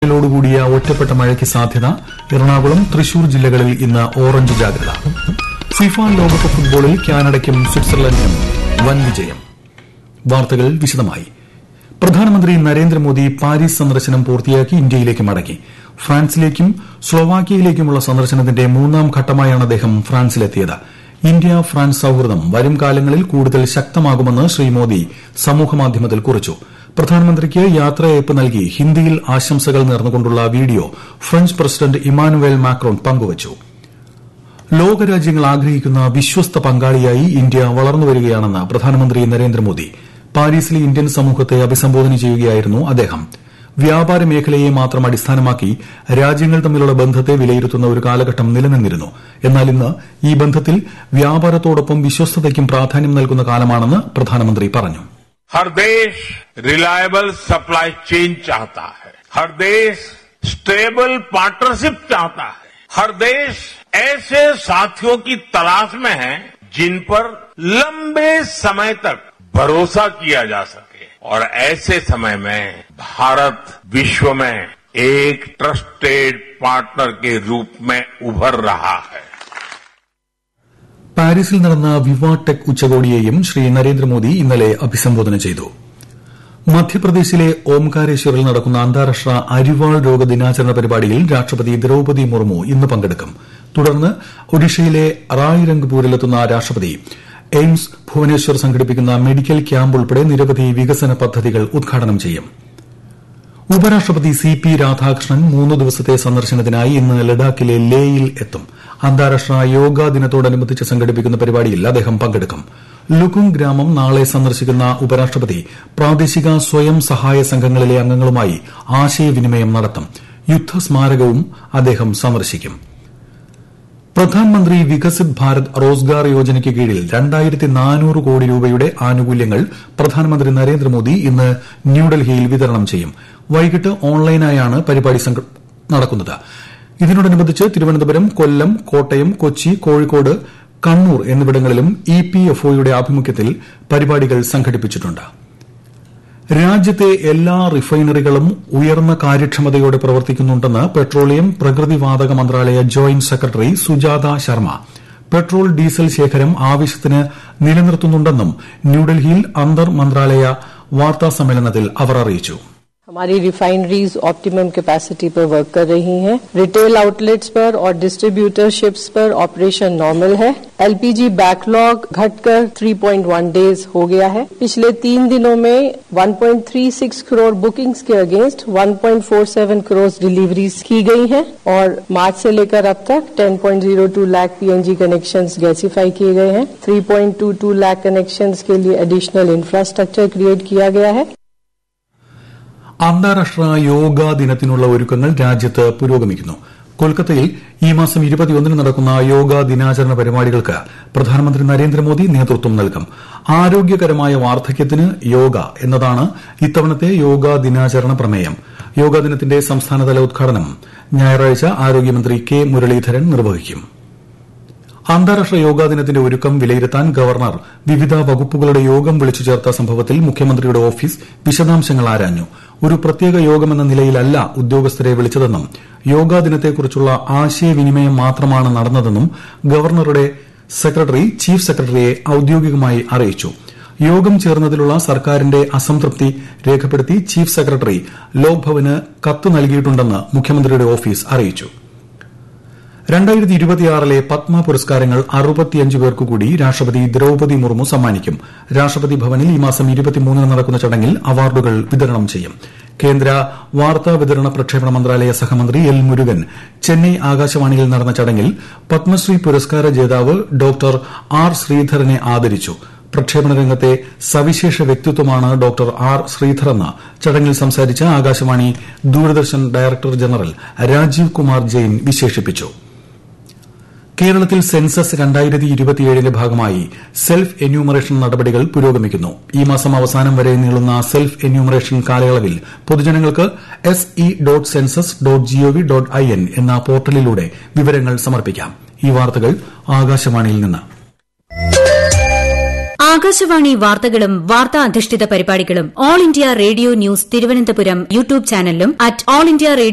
ോടുകൂടിയ ഒറ്റപ്പെട്ട മഴയ്ക്ക് സാധ്യത. എറണാകുളം, തൃശൂർ ജില്ലകളിൽ ഇന്ന് ഓറഞ്ച് ജാഗ്രത. ഫിഫ ലോകകപ്പ് ഫുട്ബോളിൽ കാനഡയ്ക്കും സ്വിറ്റ്സർലൻഡിനും വൻ വിജയം. വാർത്തകൾ വിശദമായി. പ്രധാനമന്ത്രി നരേന്ദ്രമോദി പാരീസ് സന്ദർശനം പൂർത്തിയാക്കി ഇന്ത്യയിലേക്ക് മടങ്ങി. ഫ്രാൻസിലേക്കും സ്ലോവാക്യയിലേക്കുമുള്ള സന്ദർശനത്തിന്റെ മൂന്നാം ഘട്ടമായാണ് അദ്ദേഹം ഫ്രാൻസിലെത്തിയത്. ഇന്ത്യ ഫ്രാൻസ് സൌഹൃദം വരും കാലങ്ങളിൽ കൂടുതൽ ശക്തമാകുമെന്ന് ശ്രീ മോദി സമൂഹമാധ്യമത്തിൽ കുറിച്ചു. പ്രധാനമന്ത്രിക്ക് യാത്രയയപ്പ് നൽകി ഹിന്ദിയിൽ ആശംസകൾ നേർന്നുകൊണ്ടുള്ള video French president Emmanuel Macron പങ്കുവച്ചു. ലോകരാജ്യങ്ങൾ ആഗ്രഹിക്കുന്ന വിശ്വസ്ത പങ്കാളിയായി ഇന്ത്യ വളർന്നുവരികയാണെന്ന് പ്രധാനമന്ത്രി നരേന്ദ്രമോദി പാരീസിലെ ഇന്ത്യൻ സമൂഹത്തെ അഭിസംബോധന ചെയ്യുകയായിരുന്നു അദ്ദേഹം. വ്യാപാര മേഖലയെ മാത്രം അടിസ്ഥാനമാക്കി രാജ്യങ്ങൾ തമ്മിലുള്ള ബന്ധത്തെ വിലയിരുത്തുന്ന ഒരു കാലഘട്ടം നിലനിന്നിരുന്നു. എന്നാൽ ഇന്ന് ഈ ബന്ധത്തിൽ വ്യാപാരത്തോടൊപ്പം വിശ്വസ്തതയ്ക്കും പ്രാധാന്യം നൽകുന്ന കാലമാണെന്ന് പ്രധാനമന്ത്രി പറഞ്ഞു. हर देश रिलायबल सप्लाई चेन चाहता है. हर देश स्टेबल पार्टनरशिप चाहता है. हर देश ऐसे साथियों की तलाश में है जिन पर लंबे समय तक भरोसा किया जा सके. और ऐसे समय में भारत विश्व में एक ट्रस्टेड पार्टनर के रूप में उभर रहा है. പാരീസിൽ നടന്ന വിവ ടെക് ഉച്ചകോടിയെയും ശ്രീ നരേന്ദ്രമോദി ഇന്നലെ അഭിസംബോധന ചെയ്തു. മധ്യപ്രദേശിലെ ഓംകാരേശ്വറിൽ നടക്കുന്ന അന്താരാഷ്ട്ര അരിവാൾ രോഗ ദിനാചരണ പരിപാടിയിൽ രാഷ്ട്രപതി ദ്രൌപദി മുർമു ഇന്ന് പങ്കെടുക്കും. തുടർന്ന് ഒഡീഷയിലെ റായ്രംഗ്പൂരിലെത്തുന്ന രാഷ്ട്രപതി എയിംസ് ഭുവനേശ്വർ സംഘടിപ്പിക്കുന്ന മെഡിക്കൽ ക്യാമ്പ് ഉൾപ്പെടെ നിരവധി വികസന പദ്ധതികൾ ഉദ്ഘാടനം ചെയ്യും. ഉപരാഷ്ട്രപതി സി പി രാധാകൃഷ്ണൻ 3 ദിവസത്തെ സന്ദർശനത്തിനായി ഇന്ന് ലഡാക്കിലെ ലേയിൽ എത്തും. അന്താരാഷ്ട്ര യോഗാ ദിനത്തോടനുബന്ധിച്ച് സംഘടിപ്പിക്കുന്ന പരിപാടിയിൽ അദ്ദേഹം പങ്കെടുക്കും. ലുകുങ് ഗ്രാമം നാളെ സന്ദർശിക്കുന്ന ഉപരാഷ്ട്രപതി പ്രാദേശിക സ്വയം സഹായ സംഘങ്ങളിലെ അംഗങ്ങളുമായി ആശയവിനിമയം നടത്തും. യുദ്ധസ്മാരകവും അദ്ദേഹം സന്ദർശിക്കും. പ്രധാൻമന്ത്രി വികസിത് ഭാരത് റോസ്ഗാർ യോജനയ്ക്ക് കീഴിൽ 2400 കോടി രൂപയുടെ ആനുകൂല്യങ്ങൾ പ്രധാനമന്ത്രി നരേന്ദ്രമോദി ഇന്ന് ന്യൂഡൽഹിയിൽ വിതരണം ചെയ്യും. വൈകിട്ട് ഓൺലൈനായാണ് പരിപാടി നടക്കുന്നത്. ഇതിനോടനുബന്ധിച്ച് തിരുവനന്തപുരം, കൊല്ലം, കോട്ടയം, കൊച്ചി, കോഴിക്കോട്, കണ്ണൂർ എന്നിവിടങ്ങളിലും ഇപിഎഫ്ഒയുടെ ആഭിമുഖ്യത്തിൽ പരിപാടികൾ സംഘടിപ്പിച്ചിട്ടുണ്ട്. രാജ്യത്തെ എല്ലാ റിഫൈനറികളും ഉയർന്ന കാര്യക്ഷമതയോടെ പ്രവർത്തിക്കുന്നുണ്ടെന്ന് പെട്രോളിയം പ്രകൃതിവാതക മന്ത്രാലയ joint secretary Sujatha Sharma. Petrol, diesel ശേഖരം ആവശ്യത്തിന് നിലനിർത്തുന്നുണ്ടെന്നും ന്യൂഡൽഹിയിൽ അന്തർ മന്ത്രാലയ വാർത്താസമ്മേളനത്തിൽ അവർ അറിയിച്ചു. हमारी रिफाइनरीज ऑप्टिमम कैपेसिटी पर वर्क कर रही हैं. रिटेल आउटलेट्स पर और डिस्ट्रीब्यूटरशिप्स पर ऑपरेशन नॉर्मल है. एलपीजी बैकलॉग घटकर 3.1 डेज हो गया है. पिछले 3 दिनों में 1.36 करोड़ बुकिंग्स के अगेंस्ट 1.47 करोड़ डिलीवरीज की गई हैं और मार्च से लेकर अब तक 10.02 लाख पीएनजी कनेक्शंस गैसीफाई किए गए हैं. 3.22 लाख कनेक्शंस के लिए एडिशनल इंफ्रास्ट्रक्चर क्रिएट किया गया है. അന്താരാഷ്ട്ര യോഗാ ദിനത്തിനുള്ള ഒരുക്കങ്ങൾ രാജ്യത്ത് പുരോഗമിക്കുന്നു. കൊൽക്കത്തയിൽ ഈ മാസം 21 നടക്കുന്ന യോഗാ ദിനാചരണ പരിപാടികൾക്ക് പ്രധാനമന്ത്രി നരേന്ദ്രമോദി നേതൃത്വം നൽകും. ആരോഗ്യകരമായ വാർദ്ധക്യത്തിന് യോഗ എന്നതാണ് ഇത്തവണത്തെ യോഗാ ദിനാചരണ പ്രമേയം. യോഗാ ദിനത്തിന്റെ സംസ്ഥാനതല ഉദ്ഘാടനം ഞായറാഴ്ച ആരോഗ്യമന്ത്രി കെ മുരളീധരൻ നിർവഹിക്കും. അന്താരാഷ്ട്ര യോഗാ ദിനത്തിന്റെ ഒരുക്കം വിലയിരുത്താൻ ഗവർണർ വിവിധ വകുപ്പുകളുടെ യോഗം വിളിച്ചു ചേർത്ത സംഭവത്തിൽ മുഖ്യമന്ത്രിയുടെ ഓഫീസ് വിശദാംശങ്ങൾ ആരാഞ്ഞു. ഒരു പ്രത്യേക യോഗമെന്ന നിലയിലല്ല ഉദ്യോഗസ്ഥരെ വിളിച്ചതെന്നും യോഗാ ദിനത്തെക്കുറിച്ചുള്ള ആശയവിനിമയം മാത്രമാണ് നടന്നതെന്നും ഗവർണറുടെ സെക്രട്ടറി ചീഫ് സെക്രട്ടറിയെ ഔദ്യോഗികമായി അറിയിച്ചു. യോഗം ചേർന്നതിലുള്ള സർക്കാരിന്റെ അസംതൃപ്തി രേഖപ്പെടുത്തി ചീഫ് സെക്രട്ടറി ലോക്ഭവന് കത്ത് നൽകിയിട്ടുണ്ടെന്ന് മുഖ്യമന്ത്രിയുടെ ഓഫീസ് അറിയിച്ചു. 2026 പത്മ പുരസ്കാരങ്ങൾ 65 പേർക്കുകൂടി രാഷ്ട്രപതി ദ്രൌപദി മുർമു സമ്മാനിക്കും. രാഷ്ട്രപതി ഭവനിൽ ഈ മാസം 23 നടക്കുന്ന ചടങ്ങിൽ അവാർഡുകൾ വിതരണം ചെയ്യും. കേന്ദ്ര വാർത്താ വിതരണ പ്രക്ഷേപണ മന്ത്രാലയ സഹമന്ത്രി എൽ മുരുകൻ ചെന്നൈ ആകാശവാണിയിൽ നടന്ന ചടങ്ങിൽ പത്മശ്രീ പുരസ്കാര ജേതാവ് ഡോക്ടർ ആർ ശ്രീധരനെ ആദരിച്ചു. പ്രക്ഷേപണ രംഗത്തെ സവിശേഷ വ്യക്തിത്വമാണ് ഡോക്ടർ ആർ ശ്രീധറെന്ന് ചടങ്ങിൽ സംസാരിച്ച ആകാശവാണി ദൂരദർശൻ ഡയറക്ടർ ജനറൽ രാജീവ് കുമാർ ജെയിൻ വിശേഷിപ്പിച്ചു. കേരളത്തിൽ സെൻസസ് 2027ന്റെ ഭാഗമായി സെൽഫ് എന്യൂമറേഷൻ നടപടികൾ പുരോഗമിക്കുന്നു. ഈ മാസം അവസാനം വരെ നീളുന്ന സെൽഫ് എന്യൂമറേഷൻ കാലയളവിൽ പൊതുജനങ്ങൾക്ക് se.census.gov.in എന്ന പോർട്ടലിലൂടെ വിവരങ്ങൾ സമർപ്പിക്കാം. ഈ വാർത്തകൾ ആകാശവാണിയിൽ നിന്ന്. ആകാശവാണി വാർത്തകളും വാർത്താ അധിഷ്ഠിത പരിപാടികളും all India radio news Thiruvananthapuram YouTube ചാനലിലും @all India Radio